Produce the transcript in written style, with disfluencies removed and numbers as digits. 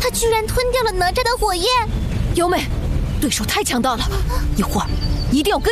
他居然吞掉了哪吒的火焰！ 幺妹，对手太强大了，一会儿一定要跟